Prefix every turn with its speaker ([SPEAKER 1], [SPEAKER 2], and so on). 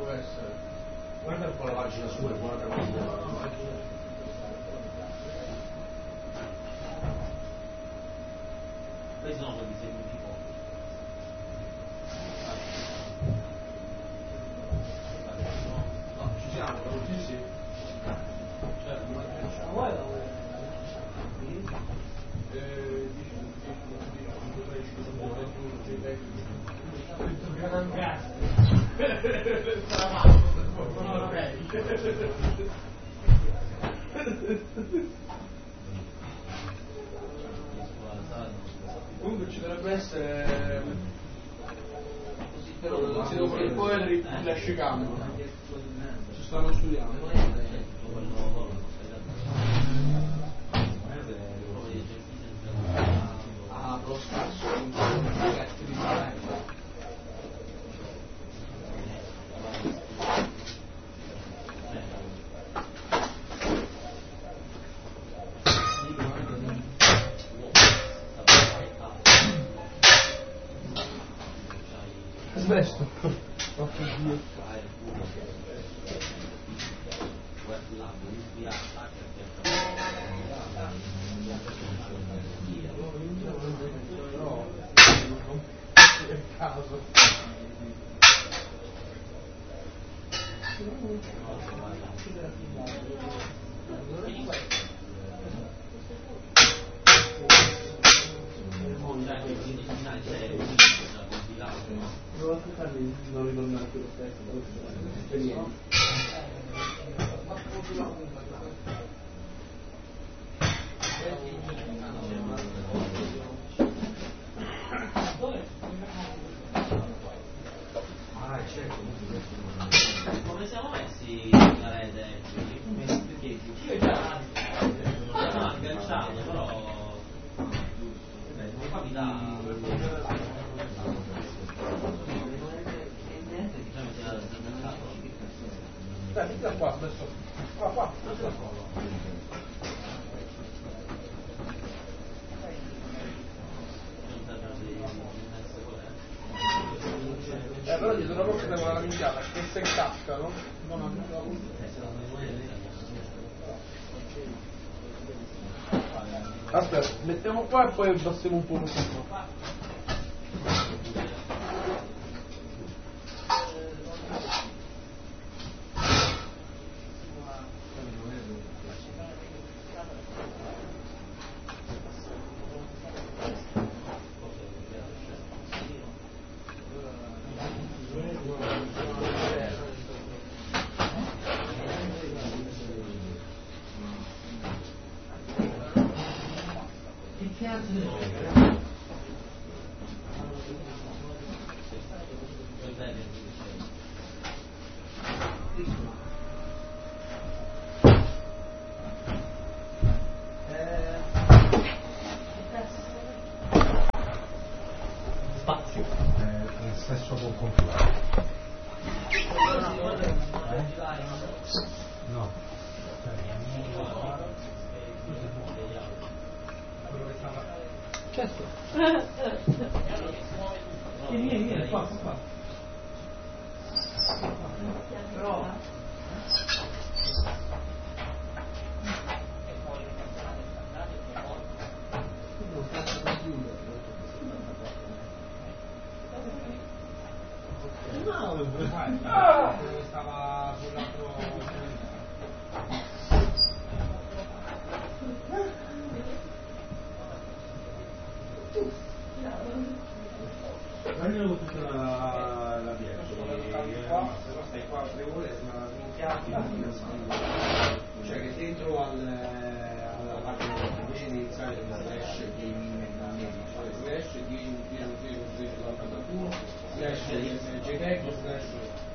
[SPEAKER 1] dovrebbe essere. Guarda un po' la pagina sua, guarda la pagina.
[SPEAKER 2] Questi sono quelli seguiti pochi.
[SPEAKER 1] No, ci siamo, sì sì. Certo, ma vuoi comunque ci dovrebbe essere però si deve fare poi il flash cam ci stanno studiando lo scarso progetti di talento Svesto. Non ritornare più lo stesso,
[SPEAKER 2] come siamo messi in rete? Io già sono agganciato, però non capita.
[SPEAKER 1] Dai, mettila qua adesso. Qua. Però gli sono forse con la minchiata, che se cascano, non hanno la aspetta, mettiamo qua e poi abbassiamo un po' qua.
[SPEAKER 3] Spazio. Nel sesso con computer. No.
[SPEAKER 1] Certo. Vieni, qua. Però stava sull'altro
[SPEAKER 3] Prendilo tutta la via.
[SPEAKER 1] Se no stai qua 3 ore ma minchiati cioè che dentro alla pagina invece di iniziare con slash gaming slash 10 slash JTech slash